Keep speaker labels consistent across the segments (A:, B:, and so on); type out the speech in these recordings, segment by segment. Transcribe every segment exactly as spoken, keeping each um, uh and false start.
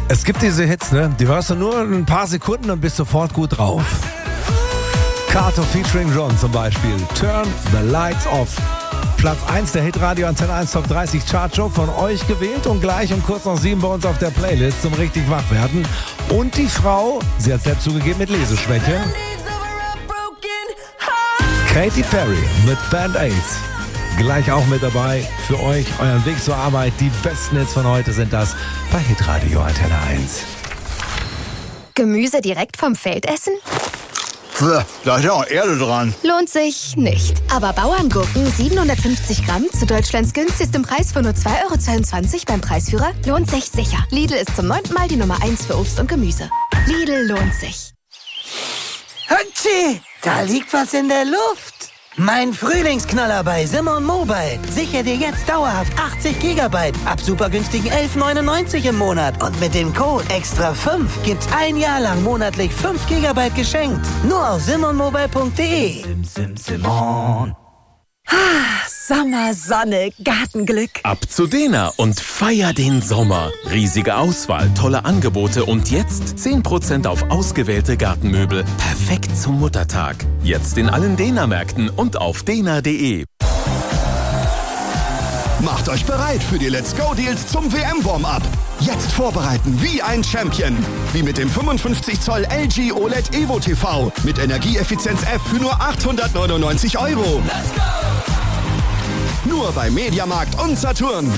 A: Es gibt diese Hits, ne? Die hörst du nur ein paar Sekunden und bist sofort gut drauf. Kato featuring John zum Beispiel. Turn the Lights Off. Platz eins der Hitradio Antenne eins Top dreißig Chartshow von euch gewählt und gleich um kurz nach sieben bei uns auf der Playlist zum richtig Wachwerden. Und die Frau, sie hat selbst zugegeben mit Leseschwäche, Katy Perry mit Band-Aids. Gleich auch mit dabei für euch, euren Weg zur Arbeit. Die besten Hits von heute sind das bei Hitradio Antenne eins.
B: Gemüse direkt vom Feld essen?
C: Pff, da ist ja auch Erde dran.
B: Lohnt sich nicht. Aber Bauerngurken siebenhundertfünfzig Gramm zu Deutschlands günstigstem Preis von nur zwei Euro zweiundzwanzig beim Preisführer lohnt sich sicher. Lidl ist zum neunten Mal die Nummer eins für Obst und Gemüse. Lidl lohnt sich.
D: Hatschi, da liegt was in der Luft. Mein Frühlingsknaller bei Simon Mobile. Sicher dir jetzt dauerhaft achtzig Gigabyte ab super günstigen elf neunundneunzig im Monat. Und mit dem Code extra fünf gibt's ein Jahr lang monatlich fünf Gigabyte geschenkt. Nur auf simon mobile punkt de.
E: Sim, sim, Simon.
F: Ah, Sommer, Sonne, Gartenglück.
G: Ab zu Dena und feier den Sommer. Riesige Auswahl, tolle Angebote und jetzt zehn Prozent auf ausgewählte Gartenmöbel. Perfekt zum Muttertag. Jetzt in allen Dena-Märkten und auf dena punkt de.
H: Macht euch bereit für die Let's Go Deals zum W M-Warm-Up. Jetzt vorbereiten wie ein Champion. Wie mit dem fünfundfünfzig Zoll L G O L E D Evo T V mit Energieeffizienz F für nur achthundertneunundneunzig Euro. Let's go! Nur bei Mediamarkt und Saturn.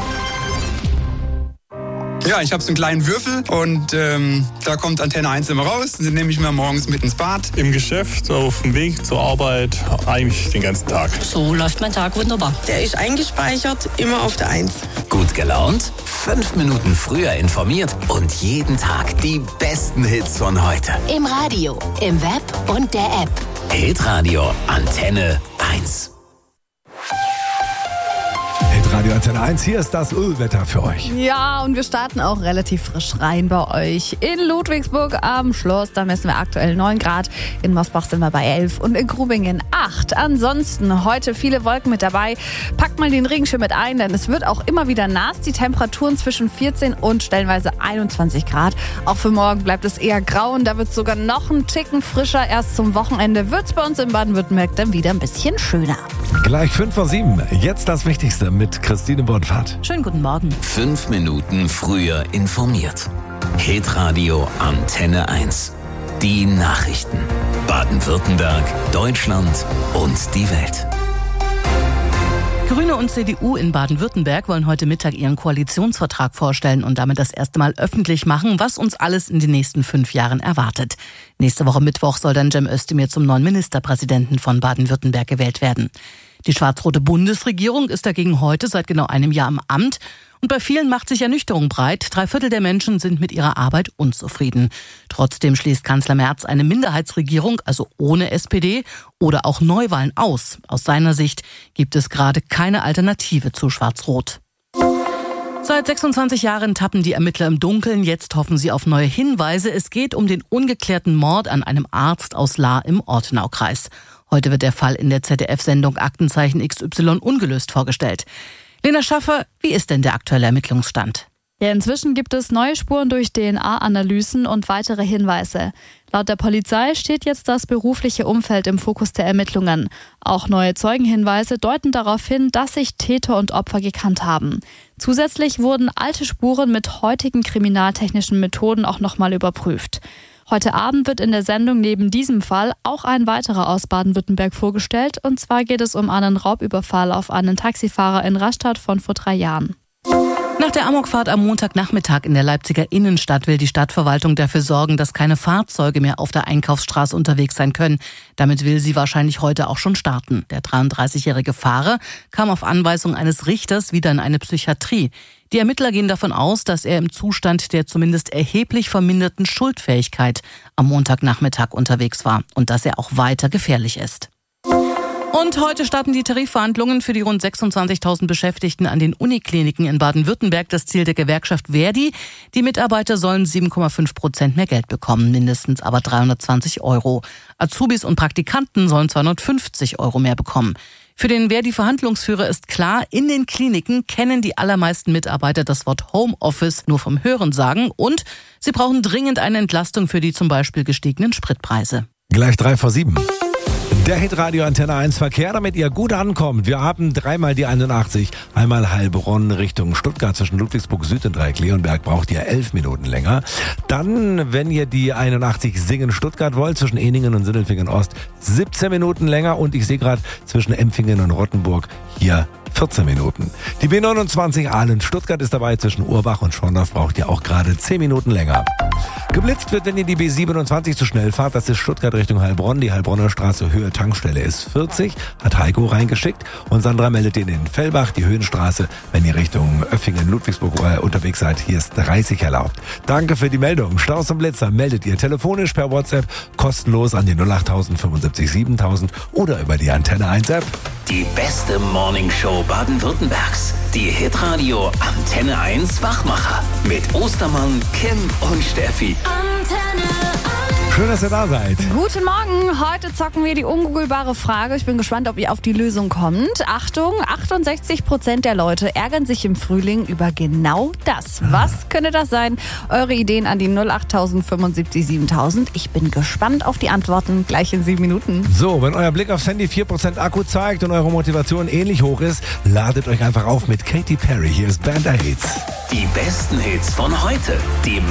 I: Ja, ich habe so einen kleinen Würfel und ähm, da kommt Antenne eins immer raus. Den nehme ich mir morgens mit ins Bad.
J: Im Geschäft, auf dem Weg zur Arbeit, eigentlich den ganzen Tag.
K: So läuft mein Tag wunderbar.
L: Der ist eingespeichert, immer auf der eins.
M: Gut gelaunt, fünf Minuten früher informiert und jeden Tag die besten Hits von heute.
B: Im Radio, im Web und der App.
M: Hitradio Antenne eins.
A: Radio Antenne eins, hier ist das Ölwetter für euch.
N: Ja, und wir starten auch relativ frisch rein bei euch. In Ludwigsburg am Schloss, da messen wir aktuell neun Grad. In Mosbach sind wir bei elf und in Grubingen acht. Ansonsten heute viele Wolken mit dabei. Packt mal den Regenschirm mit ein, denn es wird auch immer wieder nass. Die Temperaturen zwischen vierzehn und stellenweise einundzwanzig Grad. Auch für morgen bleibt es eher grau und da wird es sogar noch einen Ticken frischer. Erst zum Wochenende wird es bei uns in Baden-Württemberg dann wieder ein bisschen schöner.
A: Gleich fünf vor sieben. Jetzt das Wichtigste mit Christine Bonfahrt.
F: Schönen guten Morgen.
M: Fünf Minuten früher informiert. Hitradio Antenne eins. Die Nachrichten. Baden-Württemberg, Deutschland und die Welt.
F: Grüne und C D U in Baden-Württemberg wollen heute Mittag ihren Koalitionsvertrag vorstellen und damit das erste Mal öffentlich machen, was uns alles in den nächsten fünf Jahren erwartet. Nächste Woche Mittwoch soll dann Cem Özdemir zum neuen Ministerpräsidenten von Baden-Württemberg gewählt werden. Die schwarz-rote Bundesregierung ist dagegen heute seit genau einem Jahr im Amt. Und bei vielen macht sich Ernüchterung breit. Drei Viertel der Menschen sind mit ihrer Arbeit unzufrieden. Trotzdem schließt Kanzler Merz eine Minderheitsregierung, also ohne S P D, oder auch Neuwahlen aus. Aus seiner Sicht gibt es gerade keine Alternative zu Schwarz-Rot. Seit sechsundzwanzig Jahren tappen die Ermittler im Dunkeln. Jetzt hoffen sie auf neue Hinweise. Es geht um den ungeklärten Mord an einem Arzt aus Lahr im Ortenaukreis. Heute wird der Fall in der Z D F-Sendung Aktenzeichen X Y ungelöst vorgestellt. Lena Schaffer, wie ist denn der aktuelle Ermittlungsstand?
N: Ja, inzwischen gibt es neue Spuren durch D N A-Analysen und weitere Hinweise. Laut der Polizei steht jetzt das berufliche Umfeld im Fokus der Ermittlungen. Auch neue Zeugenhinweise deuten darauf hin, dass sich Täter und Opfer gekannt haben. Zusätzlich wurden alte Spuren mit heutigen kriminaltechnischen Methoden auch nochmal überprüft. Heute Abend wird in der Sendung neben diesem Fall auch ein weiterer aus Baden-Württemberg vorgestellt. Und zwar geht es um einen Raubüberfall auf einen Taxifahrer in Rastatt von vor drei Jahren.
F: Nach der Amokfahrt am Montagnachmittag in der Leipziger Innenstadt will die Stadtverwaltung dafür sorgen, dass keine Fahrzeuge mehr auf der Einkaufsstraße unterwegs sein können. Damit will sie wahrscheinlich heute auch schon starten. Der dreiunddreißigjährige Fahrer kam auf Anweisung eines Richters wieder in eine Psychiatrie. Die Ermittler gehen davon aus, dass er im Zustand der zumindest erheblich verminderten Schuldfähigkeit am Montagnachmittag unterwegs war und dass er auch weiter gefährlich ist. Und heute starten die Tarifverhandlungen für die rund sechsundzwanzigtausend Beschäftigten an den Unikliniken in Baden-Württemberg. Das Ziel der Gewerkschaft Verdi. Die Mitarbeiter sollen sieben Komma fünf Prozent mehr Geld bekommen, mindestens aber dreihundertzwanzig Euro. Azubis und Praktikanten sollen zweihundertfünfzig Euro mehr bekommen. Für den Verdi-Verhandlungsführer ist klar, in den Kliniken kennen die allermeisten Mitarbeiter das Wort Homeoffice nur vom Hörensagen und sie brauchen dringend eine Entlastung für die zum Beispiel gestiegenen Spritpreise.
A: Gleich drei vor sieben. Der Hitradio Antenne eins Verkehr, damit ihr gut ankommt. Wir haben dreimal die einundachtzig, einmal Heilbronn Richtung Stuttgart zwischen Ludwigsburg Süd und Dreieck-Leonberg braucht ihr elf Minuten länger. Dann, wenn ihr die einundachtzig Singen Stuttgart wollt, zwischen Ehningen und Sindelfingen Ost siebzehn Minuten länger und ich sehe gerade zwischen Empfingen und Rottenburg hier vierzehn Minuten. Die B neunundzwanzig Aalen Stuttgart ist dabei, zwischen Urbach und Schorndorf braucht ihr auch gerade zehn Minuten länger. Geblitzt wird, wenn ihr die B siebenundzwanzig zu schnell fahrt, das ist Stuttgart Richtung Heilbronn, die Heilbronner Straße Höhe Tankstelle ist vierzig, hat Heiko reingeschickt und Sandra meldet ihr in Fellbach, die Höhenstraße, wenn ihr Richtung Öffingen, Ludwigsburg äh, unterwegs seid, hier ist dreißig erlaubt. Danke für die Meldung. Staus und Blitzer meldet ihr telefonisch per WhatsApp kostenlos an die null acht fünfundsiebzig siebentausend oder über die Antenne eins App.
M: Die beste Morningshow Baden-Württembergs. Die Hitradio Antenne eins Wachmacher. Mit Ostermann, Kim und Steffi.
N: Antenne eins.
A: Schön, dass ihr da seid.
N: Guten Morgen. Heute zocken wir die ungoogelbare Frage. Ich bin gespannt, ob ihr auf die Lösung kommt. Achtung, achtundsechzig Prozent der Leute ärgern sich im Frühling über genau das. Was könnte das sein? Eure Ideen an die null acht fünfundsiebzig siebentausend. Ich bin gespannt auf die Antworten. Gleich in sieben Minuten.
A: So, wenn euer Blick aufs Handy vier Prozent Akku zeigt und eure Motivation ähnlich hoch ist, ladet euch einfach auf mit Katy Perry. Hier ist Band Aids.
M: Die besten Hits von heute. Die